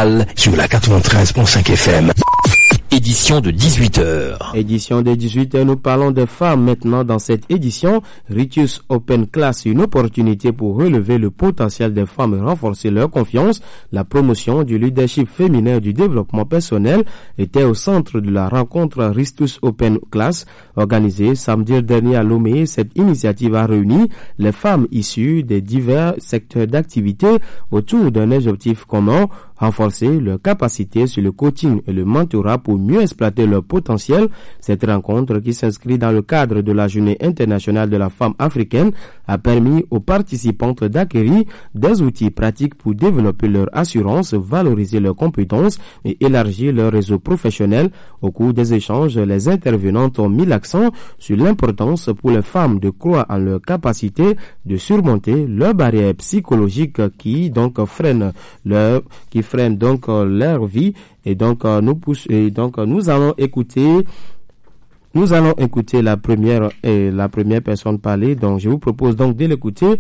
journal sur la 93.5 FM. Édition de 18h. Édition de 18h, nous parlons des femmes maintenant dans cette édition. Ritus Open Class, une opportunité pour relever le potentiel des femmes et renforcer leur confiance. La promotion du leadership féminin et du développement personnel était au centre de la rencontre Ritus Open Class organisée samedi dernier à Lomé. Cette initiative a réuni les femmes issues des divers secteurs d'activité autour d'un objectif commun: renforcer leurs capacités sur le coaching et le mentorat pour mieux exploiter leur potentiel. Cette rencontre, qui s'inscrit dans le cadre de la Journée internationale de la femme africaine, a permis aux participantes d'acquérir des outils pratiques pour développer leur assurance, valoriser leurs compétences et élargir leur réseau professionnel. Au cours des échanges, les intervenantes ont mis l'accent sur l'importance pour les femmes de croire en leur capacité de surmonter leurs barrières psychologiques qui freinent leur vie. Et donc nous allons écouter la première personne parler. Donc je vous propose donc de l'écouter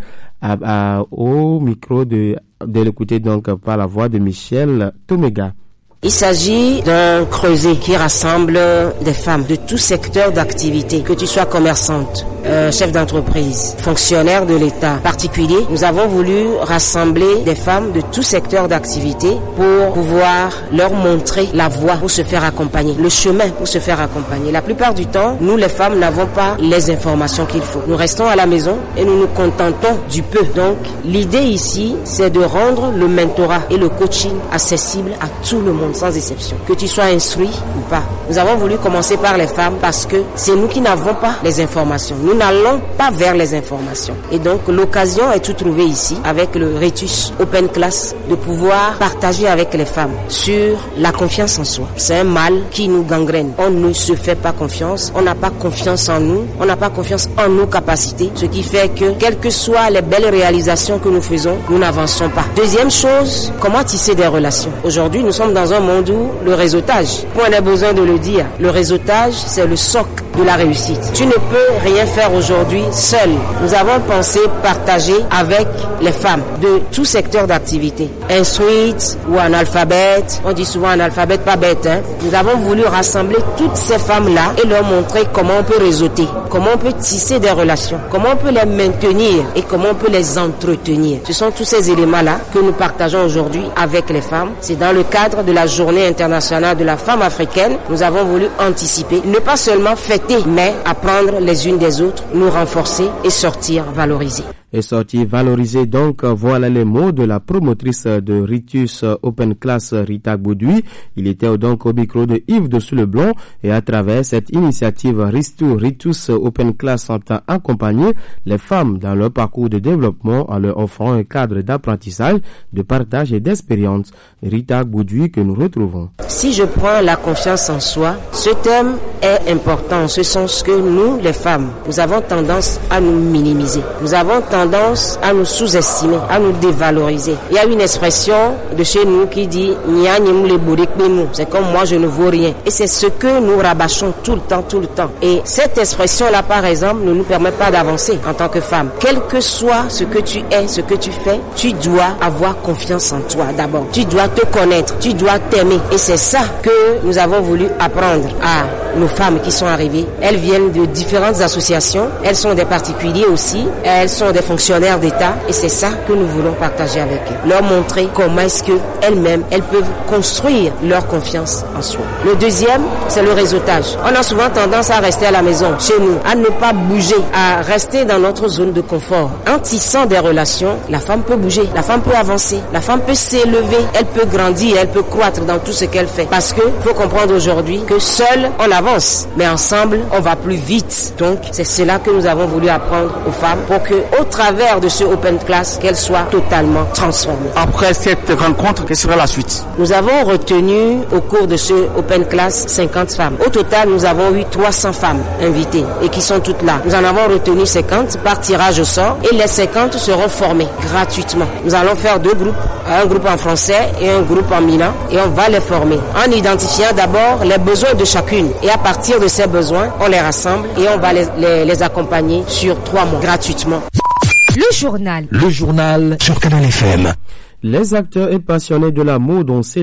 au micro de l'écouter donc par la voix de Michel Tomega. Il s'agit d'un creuset qui rassemble des femmes de tout secteur d'activité, que tu sois commerçante, chef d'entreprise, fonctionnaire de l'État, particulier. Nous avons voulu rassembler des femmes de tout secteur d'activité pour pouvoir leur montrer la voie pour se faire accompagner, le chemin pour se faire accompagner. La plupart du temps, nous les femmes n'avons pas les informations qu'il faut. Nous restons à la maison et nous nous contentons du peu. Donc l'idée ici, c'est de rendre le mentorat et le coaching accessible à tout le monde, sans exception, que tu sois instruit ou pas. Nous avons voulu commencer par les femmes parce que c'est nous qui n'avons pas les informations. Nous n'allons pas vers les informations. Et donc l'occasion est tout trouvée ici avec le Ritus Open Class de pouvoir partager avec les femmes sur la confiance en soi. C'est un mal qui nous gangrène. On ne se fait pas confiance, on n'a pas confiance en nous, on n'a pas confiance en nos capacités, ce qui fait que quelles que soient les belles réalisations que nous faisons, nous n'avançons pas. Deuxième chose, comment tisser des relations. Aujourd'hui, nous sommes dans un monde où le réseautage, point n'est besoin de le dire, le réseautage, c'est le socle de la réussite. Tu ne peux rien faire aujourd'hui seul. Nous avons pensé partager avec les femmes de tout secteur d'activité, instruites ou analphabètes. On dit souvent analphabète, pas bête, hein. Nous avons voulu rassembler toutes ces femmes-là et leur montrer comment on peut réseauter, comment on peut tisser des relations, comment on peut les maintenir et comment on peut les entretenir. Ce sont tous ces éléments-là que nous partageons aujourd'hui avec les femmes. C'est dans le cadre de la Journée internationale de la femme africaine. Nous avons voulu anticiper, ne pas seulement fêter, mais apprendre les unes des autres, nous renforcer et sortir valorisés. Et sortir valorisé. Donc, voilà les mots de la promotrice de Ritus Open Class, Rita Boudoui. Il était donc au micro de Yves de Sous-le-Blond, et à travers cette initiative Ritus Open Class entend accompagner les femmes dans leur parcours de développement en leur offrant un cadre d'apprentissage, de partage et d'expérience. Rita Boudoui que nous retrouvons. Si je prends la confiance en soi, ce thème est important en ce sens que nous, les femmes, nous avons tendance à nous minimiser. Nous avons tendance à nous sous-estimer, à nous dévaloriser. Il y a une expression de chez nous qui dit « c'est comme moi je ne vaux rien ». Et c'est ce que nous rabâchons tout le temps. Et cette expression-là, par exemple, ne nous permet pas d'avancer en tant que femme. Quel que soit ce que tu es, ce que tu fais, tu dois avoir confiance en toi d'abord. Tu dois te connaître, tu dois t'aimer. Et c'est ça que nous avons voulu apprendre à nos femmes qui sont arrivées. Elles viennent de différentes associations, elles sont des particuliers aussi, elles sont des fonctionnaires d'État, et c'est ça que nous voulons partager avec elles. Leur montrer comment est-ce qu'elles-mêmes, elles peuvent construire leur confiance en soi. Le deuxième, c'est le réseautage. On a souvent tendance à rester à la maison, chez nous, à ne pas bouger, à rester dans notre zone de confort. En tissant des relations, la femme peut bouger, la femme peut avancer, la femme peut s'élever, elle peut grandir, elle peut croître dans tout ce qu'elle fait. Parce que faut comprendre aujourd'hui que seul on avance, mais ensemble on va plus vite. Donc c'est cela que nous avons voulu apprendre aux femmes pour que au travers de ce Open Class, qu'elles soient totalement transformées. Après cette rencontre, quelle sera la suite? Nous avons retenu au cours de ce Open Class 50 femmes. Au total, nous avons eu 300 femmes invitées et qui sont toutes là. Nous en avons retenu 50 par tirage au sort et les 50 seront formées gratuitement. Nous allons faire deux groupes, un groupe en français et un groupe en milan, et on va les former en identifiant d'abord les besoins de chacune, et à partir de ces besoins, on les rassemble et on va les accompagner sur 3 mois gratuitement. Le journal sur Canal FM. Les acteurs et passionnés de la mode ont